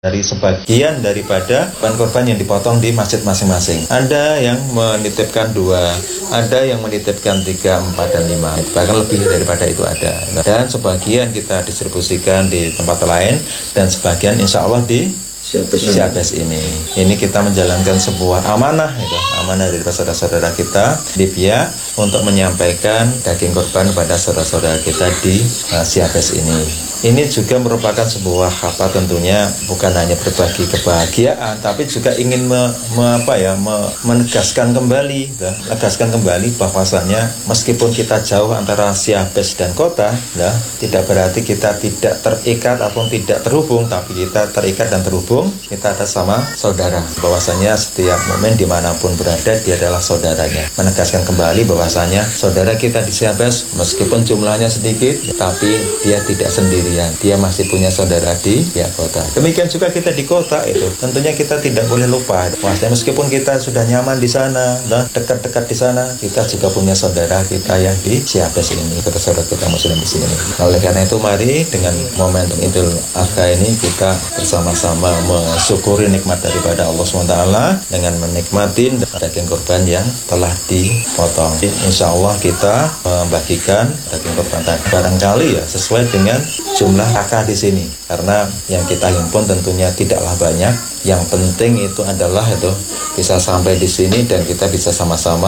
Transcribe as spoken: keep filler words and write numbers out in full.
dari sebagian daripada korban-korban yang dipotong di masjid masing-masing. Ada yang menitipkan dua, ada yang menitipkan tiga, empat, dan lima, bahkan lebih daripada itu ada. Dan sebagian kita distribusikan di tempat lain, dan sebagian insya Allah di Siabes ini. Ini kita menjalankan sebuah amanah, itu amanah dari saudara-saudara kita di Biak untuk menyampaikan daging korban pada saudara-saudara kita di uh, Siabes ini. Ini juga merupakan sebuah apa tentunya bukan hanya berbagi kebahagiaan, tapi juga ingin me, me, apa ya, me, menegaskan kembali, ya, menegaskan kembali bahwasannya meskipun kita jauh antara Siabes dan kota, ya, tidak berarti kita tidak terikat ataupun tidak terhubung, tapi kita terikat dan terhubung. Kita ada sama saudara, bahwasanya setiap momen dimanapun berada dia adalah saudaranya. Menegaskan kembali bahwasanya saudara kita di Siabes meskipun jumlahnya sedikit, tapi dia tidak sendirian, dia masih punya saudara di ya kota. Demikian juga kita di kota itu, tentunya kita tidak boleh lupa bahwasanya meskipun kita sudah nyaman di sana, nah, dekat-dekat di sana, kita juga punya saudara kita yang di Siabes ini, kita saudara kita muslim di sini. Nah, oleh karena itu mari dengan momentum Idul Adha ini kita bersama-sama mensyukuri nikmat daripada Allah subhanahu wa taala dengan menikmati daging korban yang telah dipotong. Insya Allah kita membagikan daging korban tadi barangkali ya sesuai dengan jumlah kakak di sini, karena yang kita himpun tentunya tidaklah banyak. Yang penting itu adalah itu bisa sampai di sini dan kita bisa sama-sama